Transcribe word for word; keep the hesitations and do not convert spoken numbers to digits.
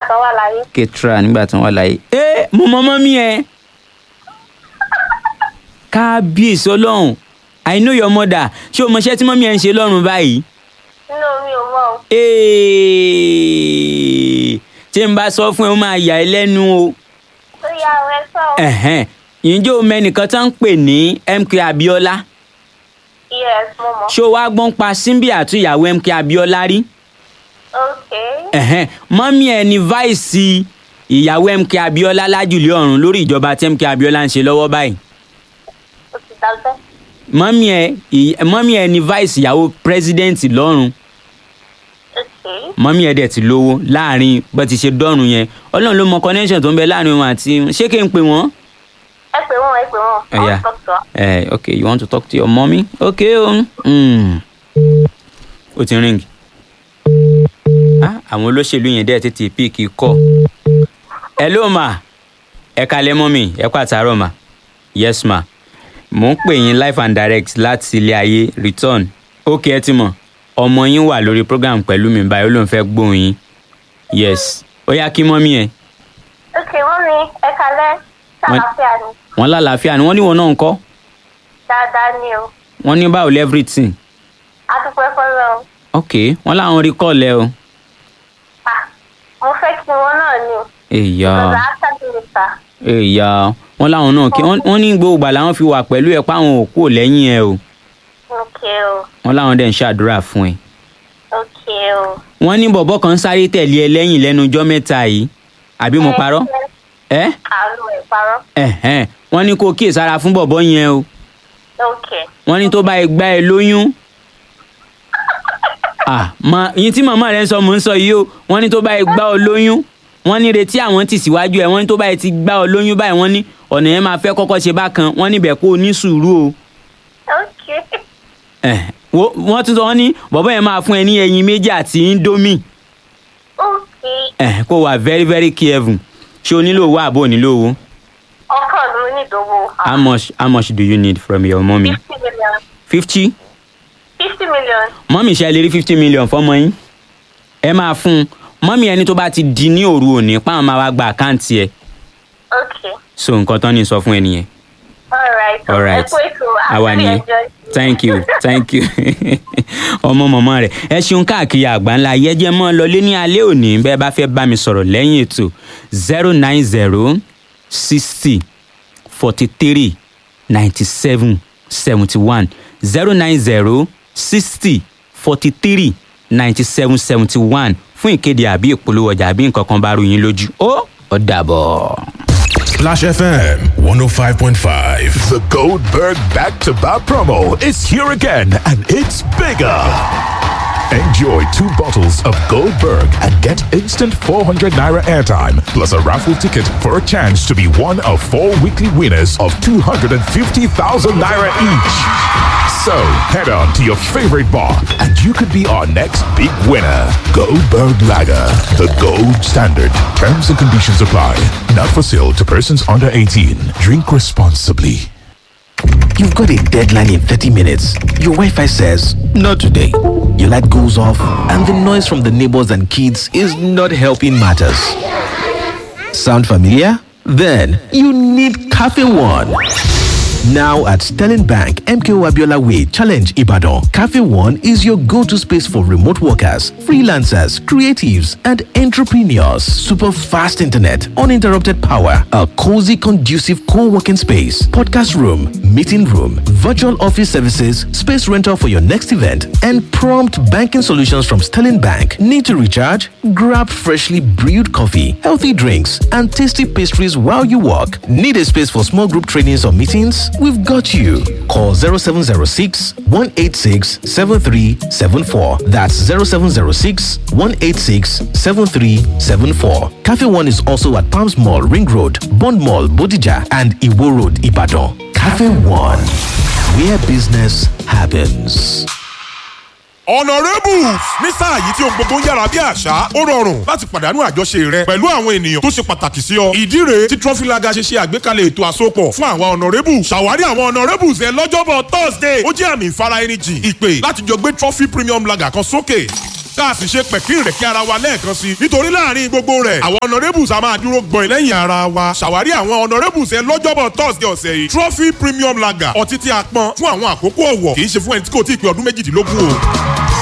tó wà láyé. Ketra nígbà tí wọ́n wà láyé. ẹ mo mọ mọ́mí ẹ. kábíyèsí ọlọ́run I know your mother. ṣé o mọṣẹ́ tí mọ́mí ẹ ń ṣe lọ́rùn báyìí. nínú mi ò mọ̀ o. tí n bá sọ fún ẹ ó máa yà ẹ́ lẹ́nu o. ó yà ẹ sọ o. ẹ̀hẹ́n ǹjẹ́ o mẹ́nìkan tó ń pè ní M K Abiola. yes mo mọ̀. ṣé o wá gbọ́n pa Simbi àti ìyàwó M K Abiola rí. ok. ẹ̀hẹ́n mọ́mí ẹ ní vice ìyàwó M K Abiola lájùlé ọ̀run lórí ìjọba tí M K Abiola ń ṣe lọ́wọ́ báyìí. ó ti dàgbẹ́. mọ́mí ẹ mọ́mí ẹ ní vice ìyàwó president lọ́run. ok. mọ́mí ẹ dẹ̀ ti lówó láàrin bó ti ṣe dọ́run yẹn ọlọ́run ló mọ connection tó ń bẹ láàrin wọn àti ṣé kí n pè wọ́n. ẹ pè wọ́n ẹ pè wọ́n. Uh, yeah. talk to her. Uh, okay, you want to talk to your mommy? Okay. Um, mm. O ti ring. Ah, àwọn olóṣèlú yẹn dẹ̀ tètè píìkì kọ́. Hello ma. Ẹ kalẹ̀ mọ́mì, ẹ kú àtàárọ̀ ma. Yes ma. Mo ń pè yín live and direct láti ilé ayé return. Okay, ẹ ti mọ̀. Ọmọ yín wà lórí program pẹ̀lú mi báyìí ó lóun fẹ́ gbóhùn yín. Yes. Ó yá kí mọ́mì ẹ. ok mọ́mí ẹ kalẹ́ ṣàlàáfíà ni. Wọ́n lálàáfíà ni wọ́n ní wọn náà ń kọ́. dáadáa ni o. Wọ́n ní báwo lẹ́ everything. a dúpẹ́ fọlọ́ o. Ok, wọ́n láwọn rí kọ́ọ̀lẹ́ o. ah mo fẹ́ kí wọn náà ni o. Èyà. bàbá àtàkùnrinta. Èyà. Wọ́n láwọn náà kí wọ́n ní gbogbo ìgbà làwọn fi wà pẹ̀lú ẹ̀ páwọn òkú ò lẹ́yìn ẹ o. ok o. Wọ́n láwọn dẹ̀ ń ṣàdúrà fún ẹ. ok o. Wọ́n ní bọ̀bọ́ kan sáré tẹ̀lé ẹ lẹ́yìn lẹ́nu ọjọ́ mẹ́ta yìí. Àbí mo parọ́? Ẹ́. àrùn ẹ̀ parọ́. Ẹ̀hẹ́n. Wọ́n ní kó kíyèsára fún bọ̀bọ́ yẹn o. ok. Wọ́n ní tó bá ẹ gbá ẹ lóyún. Ah, ma yín tí màmá rẹ ń sọ mò ń sọ yìí o. Wọ́n ní tó bá ẹ gbá ọ lóyún. Wọ́n ní retí àwọn tì síwájú ẹ. Wọ́n ní tó bá ẹ ti gbá ọ lóyún báyìí wọ́n ní ọ̀nà yẹn máa fẹ́ kọ́kọ́ ṣe bákan. Wọ́n níbẹ̀ kó o ní sùúrù o. ok. Eh, wọ́n tún sọ wọ́n ní bọ̀bọ́ yẹn máa fún ẹ ní ẹyin méjì àti indomie. ok. Eh, kó wà very very careful. Ṣé o nílò owó àbò nílò owó? ọkàn ló ní ìdánwò. How much how much do you need from your mommy? fifty million. Fifty? fifty million. Mọ́mì ṣe lè rí fifty million fọ́mọ yín. Ẹ máa fún un. Mọ́mì ẹni tó bá ti di ní òru òní páwọn máa wá gba àkáǹtì ẹ. ok. So nǹkan tán ni sọ fún ẹ nìyẹn. all right. All right. ẹ kú ètò Àwa àti nìyẹn. enjoy. Thank you thank you. Ọmọ mọ̀mọ́ rẹ̀ ẹ ṣeun káàkiri àgbáńlá ayé jẹ́ mọ́ lọlé ní alẹ́ òní bẹ́ẹ̀ bá fẹ́ bá mi sọ̀rọ̀ lẹ́yìn ètò zero nine zero sixty forty three ninety seven seventy one zero nine zero sixty forty three ninety seven seventy one fún ìkéde àbí ìpolówó ọjà àbí nǹkan kan bá rú yín lójú. Ó ó dàbọ̀. Splash F M one oh five point five. The Goldberg back-to-back promo is here again, and it's bigger. Enjoy two bottles of Goldberg and get instant four hundred naira airtime plus a raffle ticket for a chance to be one of four weekly winners of two hundred fifty thousand naira each. So head on to your favorite bar and you could be our next big winner. Goldberg Lager, the gold standard. Terms and conditions apply. Not for sale to persons under eighteen. Drink responsibly. You've got a deadline in thirty minutes. Your Wi-Fi says, not today. Your light goes off and the noise from the neighbors and kids is not helping matters. Sound familiar? Then you need Cafe One. Now at Sterling Bank, M K O Abiola Way, Challenge Ibadan, Cafe One is your go-to space for remote workers, freelancers, creatives, and entrepreneurs. Super fast internet, uninterrupted power, a cozy, conducive co-working space, podcast room, meeting room, virtual office services, space rental for your next event, and prompt banking solutions from Sterling Bank. Need to recharge? Grab freshly brewed coffee, healthy drinks, and tasty pastries while you work. Need a space for small group trainings or meetings? We've got you. Call zero seven zero six, one eight six, seven three seven four. That's zero seven zero six, one eight six, seven three seven four. Cafe One is also at Palms Mall, Ring Road, Bond Mall, Bodija, and Iwo Road, Ibadan. Cafe One, where business happens. Honourables ní sáà yìí tí ohun gbogbo ń yára bí àṣá ó rọrùn láti pàdánù àjọṣe rẹ pẹ̀lú àwọn ènìyàn tó ṣe pàtàkì sí ọ. Ìdí rèé tí Trophylaga ṣe ṣe àgbékalẹ̀ ètò àsopọ̀ fún àwọn Honourables. Ṣàwárí àwọn Honourables ẹ lọ́jọ́bọ̀ Thursday ó jẹ́ àmì ìfara ẹni jìn ìpè láti jọ gbé trophy premium lager kan sókè. ká sì ṣe pẹ̀kín rẹ̀ kí ara wa lẹ́ẹ̀kan sí. nítorí láàrin gbogbo rẹ̀ àwọn honourables a máa dúró gbọ̀n lẹ́yìn ara wa. ṣàwárí àwọn honourables ẹ lọ́jọ́bọ̀ thursday ọ̀sẹ̀ yìí. trophy premium lager ọtí tí a pọn fún àwọn àkókò ọ̀wọ̀ kì í ṣe fún ẹni tí kò tí ì pé ọdún méjìdínlógún o.